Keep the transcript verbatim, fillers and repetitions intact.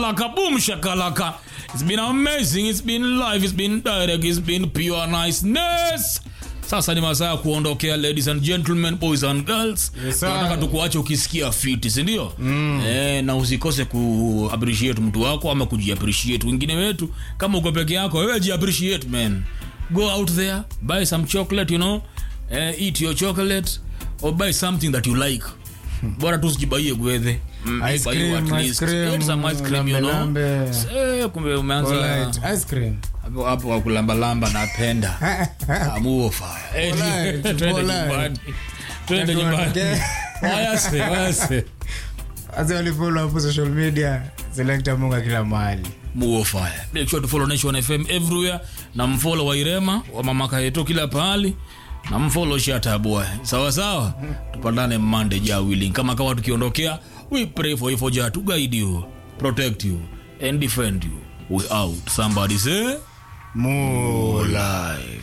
Laka boom shakalaka. It's been amazing, it's been live, it's been direct, it's been pure niceness. Sasa ni masaa kuondokea, ladies and gentlemen, boys and girls. Yes, tunataka tukuache ukisikia fiti, si ndio? Mm. Eh, na usikose ku appreciate mtu wako ama kuji appreciate wengine wetu. Kama uko peke yako, wewe ji appreciate, man. Go out there, buy some chocolate, you know. Eh, eat your chocolate or buy something that you like. Bora tu usijibaie gwethe. Mm, ice cream, ice cream, get some ice cream, you know. Eh, kumbe umeanza ice cream. Hapo hapo wa kulamba lamba napenda. Amuo fire. Eh, twende nyumbani. Twende nyumbani. Haya se, haya se. Aza wali follow up social media, Selector Munga kila mahali. Muo fire. Make sure to follow Nation F M everywhere. Na mfollow Wairema wa mamaka yetu kila pahali. Na mfollow Shata Boy. Sawa sawa. Tupandane Monday ja willing. Kama kawa tukiondokea, we pray for you, for Jah to guide you, protect you and defend you. We out. Somebody say more life.